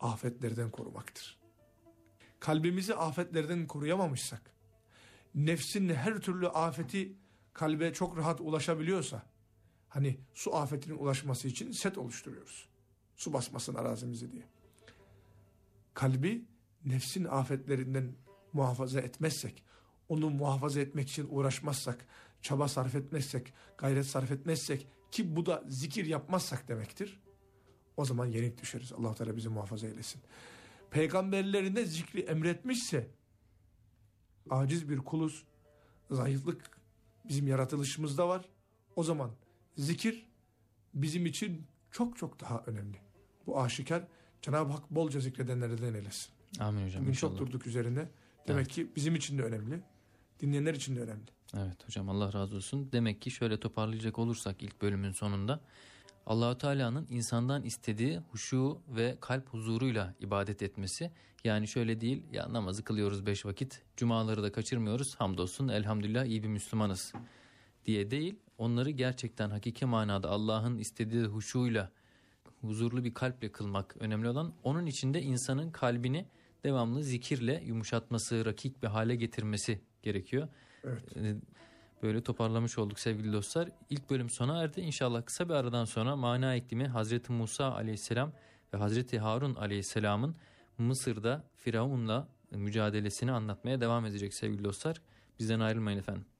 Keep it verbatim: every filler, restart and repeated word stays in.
afetlerden korumaktır. Kalbimizi afetlerden koruyamamışsak, nefsin her türlü afeti kalbe çok rahat ulaşabiliyorsa, hani su afetinin ulaşması için set oluşturuyoruz. Su basmasın arazimizi diye. Kalbi nefsin afetlerinden muhafaza etmezsek, onu muhafaza etmek için uğraşmazsak, çaba sarf etmezsek, gayret sarf etmezsek, ki bu da zikir yapmazsak demektir, o zaman yenik düşeriz. Allah-u Teala bizi muhafaza eylesin. Peygamberlerine zikri emretmişse, aciz bir kuluz, zayıflık bizim yaratılışımızda var. O zaman zikir bizim için çok çok daha önemli. Bu aşikar. Cenab-ı Hak bolca zikredenlerden eylesin. Amin hocam. Bugün inşallah. çok durduk üzerine. Demek evet. ki bizim için de önemli. Dinleyenler için de önemli. Evet hocam, Allah razı olsun. Demek ki şöyle toparlayacak olursak ilk bölümün sonunda, Allah-u Teala'nın insandan istediği huşu ve kalp huzuruyla ibadet etmesi. Yani şöyle değil, ya namazı kılıyoruz beş vakit, cumaları da kaçırmıyoruz, hamdolsun elhamdülillah iyi bir Müslümanız diye değil, onları gerçekten hakiki manada Allah'ın istediği huşuyla, huzurlu bir kalple kılmak önemli olan. Onun içinde insanın kalbini devamlı zikirle yumuşatması, rakik bir hale getirmesi gerekiyor. Evet. Böyle toparlamış olduk sevgili dostlar. İlk bölüm sona erdi. İnşallah kısa bir aradan sonra mana iklimi Hazreti Musa aleyhisselam ve Hazreti Harun aleyhisselamın Mısır'da Firavun'la mücadelesini anlatmaya devam edecek sevgili dostlar. Bizden ayrılmayın efendim.